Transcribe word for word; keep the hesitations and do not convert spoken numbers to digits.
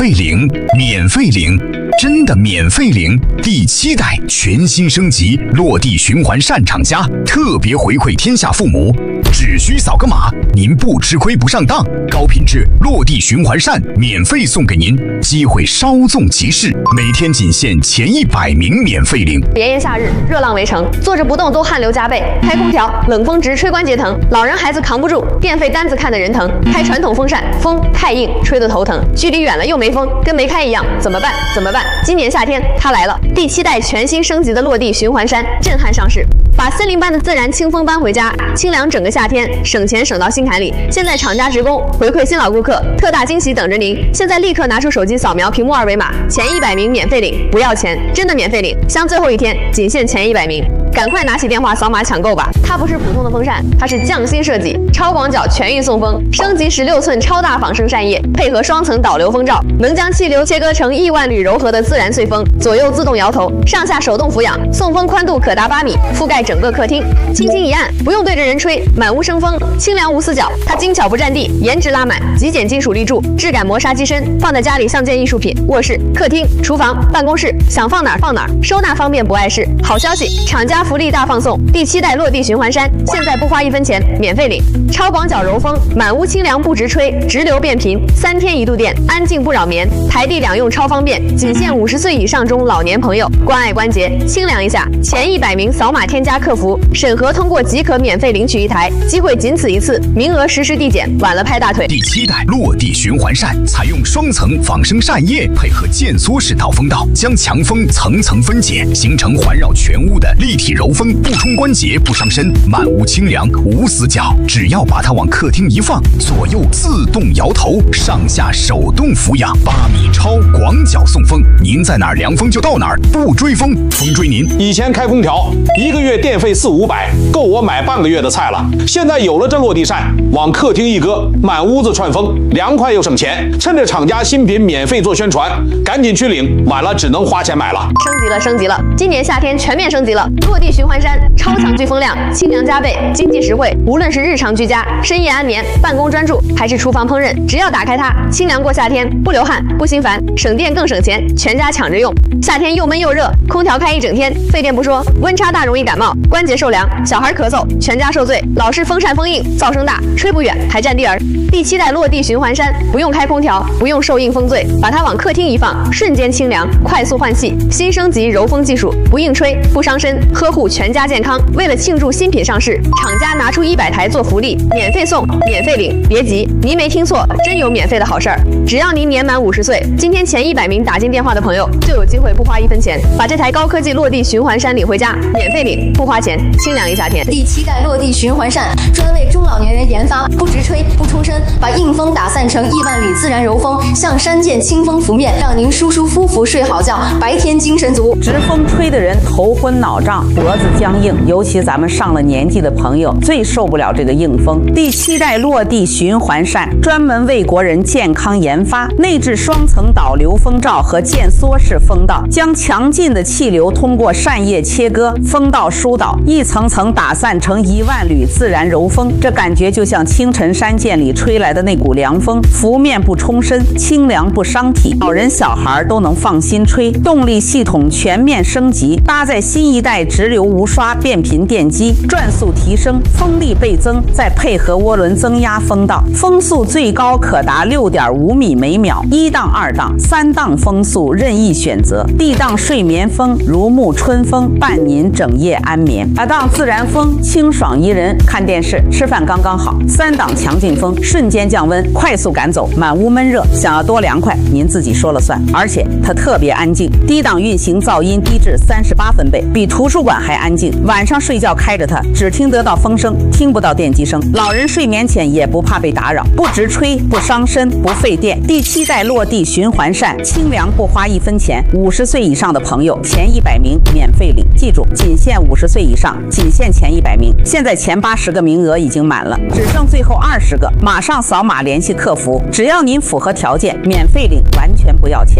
费领，免费领，真的免费领！第七代全新升级落地循环扇厂家特别回馈天下父母，只需扫个码，您不吃亏不上当，高品质落地循环扇免费送给您，机会稍纵即逝，每天仅限前一百名免费领。 炎炎夏日，热浪围城，坐着不动都汗流浃背，开空调冷风直吹关节疼，老人孩子扛不住，电费单子看得人疼，开传统风扇风太硬，吹得头疼，距离远了又没风，跟没开一样，怎么办？怎么办？今年夏天它来了，第七代全新升级的落地循环扇震撼上市，把森林般的自然清风搬回家，清凉整个夏天，省钱省到心坎里。现在厂家职工回馈新老顾客，特大惊喜等着您！现在立刻拿出手机扫描屏幕二维码，前一百名免费领，不要钱，真的免费领，像最后一天，仅限前一百名。赶快拿起电话扫码抢购吧！它不是普通的风扇，它是匠心设计、超广角全域送风，升级十六寸超大仿生扇叶，配合双层导流风罩，能将气流切割成亿万缕柔和的自然碎风，左右自动摇头，上下手动俯仰，送风宽度可达八米，覆盖整个客厅。轻轻一按，不用对着人吹，满屋生风，清凉无死角。它精巧不占地，颜值拉满，极简金属立柱，质感磨砂机身，放在家里像件艺术品。卧室、客厅、厨房、办公室，想放哪儿放哪儿，收纳方便不碍事。好消息，厂家福利大放送，第七代落地循环扇，现在不花一分钱，免费领。超广角柔风，满屋清凉不直吹，直流变频，三天一度电，安静不扰眠，台地两用超方便，仅限五十岁以上中老年朋友，关爱关节，清凉一下。前一百名扫码添加客服，审核通过即可免费领取一台，机会仅此一次，名额实时递减，晚了拍大腿。 第七代落地循环扇采用双层仿生扇叶，配合渐缩式导风道，将强风层层分解，形成环绕全屋的立体柔风，不冲关节，不伤身，满屋清凉无死角。只要把它往客厅一放，左右自动摇头，上下手动俯仰，八米超广角送风，您在哪儿凉风就到哪儿，不追风，风追您。 以前开空调一个月电费四五百，够我买半个月的菜了。现在有了这落地扇，往客厅一搁，满屋子串风，凉快又省钱。趁着厂家新品免费做宣传，赶紧去领，晚了只能花钱买了。 升级了，升级了！今年夏天全面升级了，落地循环扇超强聚风量，清凉加倍，经济实惠。无论是日常居家、深夜安眠、办公专注，还是厨房烹饪，只要打开它，清凉过夏天，不流汗，不心烦，省电更省钱，全家抢着用。夏天又闷又热，空调开一整天，费电不说，温差大容易感冒，关节受凉，小孩咳嗽，全家受罪。老是风扇风硬，噪声大，吹不远，还占地儿。第七代落地循环扇，不用开空调，不用受硬风醉，把它往客厅一放，瞬间清凉，快速换气。新升级柔风技术，不硬吹，不伤身，呵护全家健康。为了庆祝新品上市，厂家拿出一百台做福利，免费送，免费领。别急，您没听错，真有免费的好事儿！只要您年满五十岁，今天前一百名打进电话的朋友，就有机会不花一分钱，把这台高科技落地循环扇领回家，免费领，不花钱，清凉一夏天。 第七代落地循环扇专为中老年人研发，不直吹，不冲身，把硬风打散成亿万缕自然柔风，像山涧清风拂面，让您舒舒服服睡好觉，白天精神足。 直风吹的人头昏脑胀，脖子僵硬，尤其咱们上了年纪的朋友最受不了这个硬风。第七代落地循环扇专门为国人健康研发，内置双层导流风罩和渐缩式风道，将强劲的气流通过扇叶切割，风道疏导，一层层打散成一万缕自然柔风。这感觉就像清晨山涧里吹来的那股凉风，拂面不冲身，清凉不伤体，老人小孩都能放心吹。动力系统全面升级，搭载新一代直流无刷变频电机，转速提升，风力倍增，再配合涡轮增压风道，风速最高可达 六点五米每秒，一档、二档、三档风速任意选择。D档睡眠风，如沐春风，伴您整夜安眠。二档自然风，清爽宜人，看电视、吃饭刚刚好。三档强劲风，瞬间降温，快速赶走满屋闷热。想要多凉快，您自己说了算。而且它特别安静，低档运行噪音低至三十八分贝，比图书馆还安静。晚上睡觉开着它，只听得到风声，听不到电机声。老人睡眠前也不怕被打扰，不直吹，不伤身，不费电。第七代落地循环扇，清凉不花一分钱。五十岁以上的朋友，前一百名免费领。记住，仅限五十岁以上，仅限前一百名。现在前八十个名额已经满了，只剩最后二十个，马上扫码联系客服，只要您符合条件，免费领，完全不要钱。